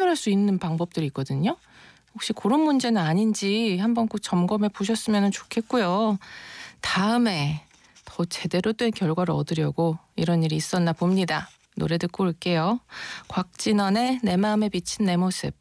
해결할 수 있는 방법들이 있거든요. 혹시 그런 문제는 아닌지 한번 꼭 점검해 보셨으면 좋겠고요. 다음에 더 제대로 된 결과를 얻으려고 이런 일이 있었나 봅니다. 노래 듣고 올게요. 곽진원의 내 마음에 비친 내 모습.